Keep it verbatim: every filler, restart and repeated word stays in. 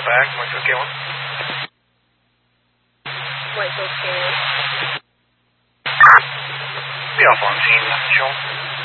back. Muito ok one. Muito ok. Be off on scene. Show.